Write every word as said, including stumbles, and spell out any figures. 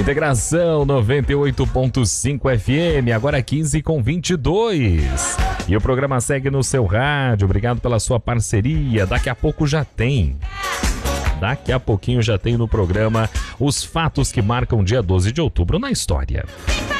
Integração noventa e oito ponto cinco F M, agora quinze com vinte e dois. E o programa segue no seu rádio. Obrigado pela sua parceria. Daqui a pouco já tem. Daqui a pouquinho já tem no programa os fatos que marcam dia doze de outubro na história.